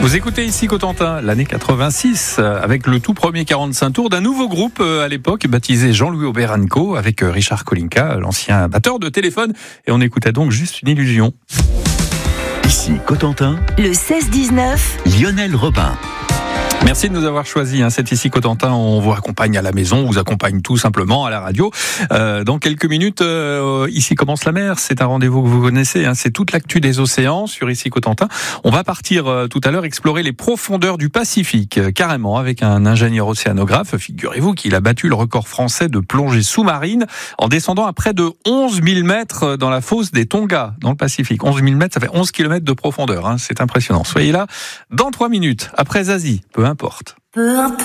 Vous écoutez ici Cotentin, l'année 86, avec le tout premier 45 tours d'un nouveau groupe à l'époque, baptisé Jean-Louis Aubert & Co, avec Richard Kolinka, l'ancien batteur de Téléphone. Et on écoutait donc Juste une illusion. Ici Cotentin, le 16-19, Lionel Robin. Merci de nous avoir choisis. C'est ici Cotentin. On vous accompagne à la maison, on vous accompagne tout simplement à la radio. Dans quelques minutes, Ici commence la mer. C'est un rendez-vous que vous connaissez. C'est toute l'actu des océans sur Ici Cotentin. On va partir tout à l'heure explorer les profondeurs du Pacifique, carrément, avec un ingénieur océanographe. Figurez-vous qu'il a battu le record français de plongée sous-marine en descendant à près de 11 000 mètres dans la fosse des Tonga, dans le Pacifique. 11 000 mètres, ça fait 11 km de profondeur. C'est impressionnant. Soyez là dans 3 minutes, après Zazie. Peu importe.